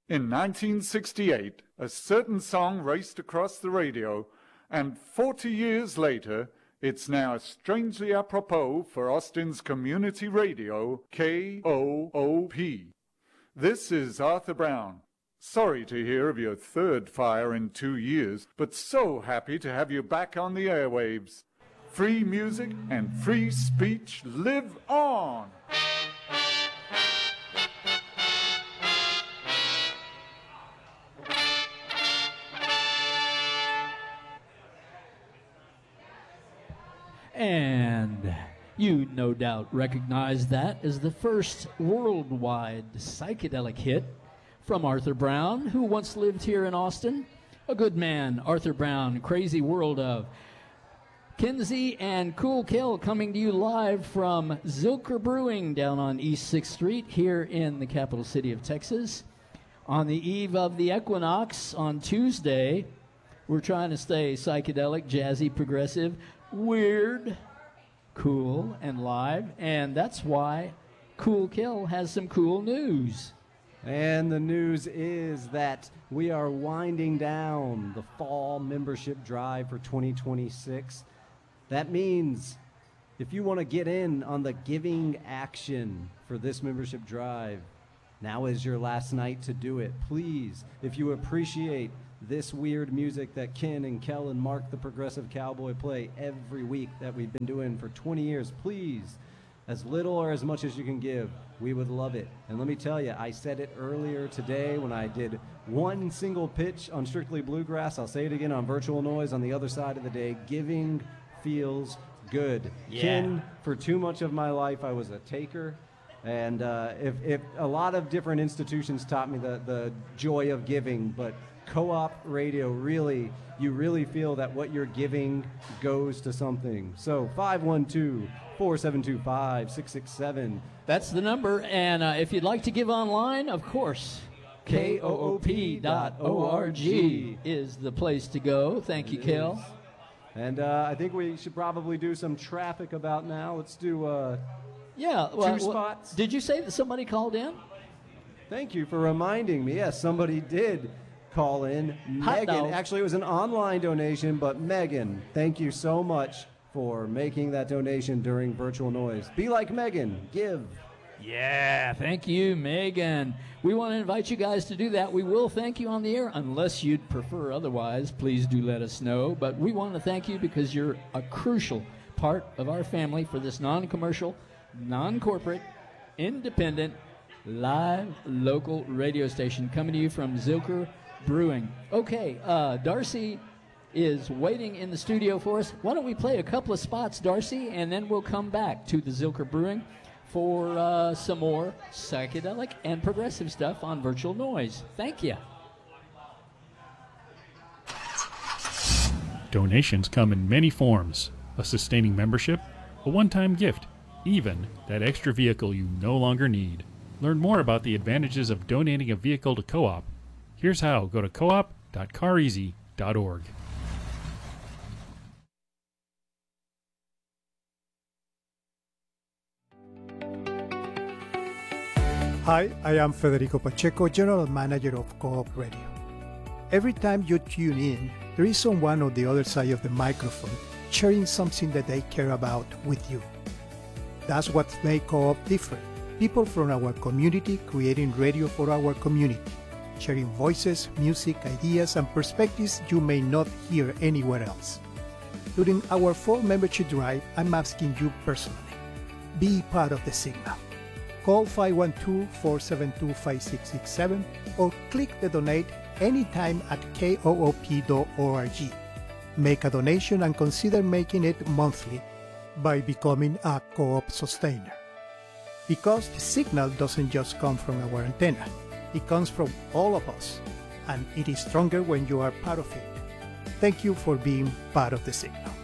In 1968, a certain song raced across the radio, and 40 years later, it's now strangely apropos for Austin's community radio, KOOP. This is Arthur Brown. Sorry to hear of your third fire in 2 years, but so happy to have you back on the airwaves. Free music and free speech live on! And you no doubt recognize that as the first worldwide psychedelic hit from Arthur Brown, who once lived here in Austin. A good man, Arthur Brown, Crazy World of. Kinsey and Cool Kill coming to you live from Zilker Brewing down on East 6th Street here in the capital city of Texas. On the eve of the equinox on Tuesday, we're trying to stay psychedelic, jazzy, progressive, weird, cool, and live, and that's why Cool Kill has some cool news. And the news is that we are winding down the fall membership drive for 2026. That means if you want to get in on the giving action for this membership drive, now is your last night to do it. Please, if you appreciate this weird music that Ken and Kel and Mark the Progressive Cowboy play every week that we've been doing for 20 years, please, as little or as much as you can give, we would love it. And let me tell you, I said it earlier today when I did one single pitch on Strictly Bluegrass. I'll say it again on Virtual Noise on the other side of the day. Giving feels good. Yeah. Ken, for too much of my life, I was a taker. And if a lot of different institutions taught me the joy of giving, but Co-op radio, you really feel that what you're giving goes to something. So 512-472-5667. That's the number, and if you'd like to give online, of course, koop.org is the place to go. Thank you, Kel. And I think we should probably do some traffic about now. Let's do two spots. Did you say that somebody called in? Thank you for reminding me. Yes, somebody did call in. Megan. Actually, it was an online donation, but Megan, thank you so much for making that donation during Virtual Noise. Be like Megan. Give. Yeah, thank you, Megan. We want to invite you guys to do that. We will thank you on the air, unless you'd prefer otherwise. Please do let us know. But we want to thank you because you're a crucial part of our family for this non-commercial, non-corporate, independent, live, local radio station coming to you from Zilker Brewing. Okay, Darcy is waiting in the studio for us. Why don't we play a couple of spots, Darcy, and then we'll come back to the Zilker Brewing for some more psychedelic and progressive stuff on Virtual Noise. Thank you. Donations come in many forms: a sustaining membership, a one-time gift, even that extra vehicle you no longer need. Learn more about the advantages of donating a vehicle to Co-op. Here's how. Go to coop.careasy.org. Hi, I am Federico Pacheco, General Manager of Co-op Radio. Every time you tune in, there is someone on the other side of the microphone sharing something that they care about with you. That's what makes Co-op different. People from our community creating radio for our community, sharing voices, music, ideas, and perspectives you may not hear anywhere else. During our fall membership drive, I'm asking you personally, be part of the signal. Call 512-472-5667 or click the donate anytime at koop.org. Make a donation and consider making it monthly by becoming a Co-op sustainer. Because the signal doesn't just come from our antenna, it comes from all of us, and it is stronger when you are part of it. Thank you for being part of the signal.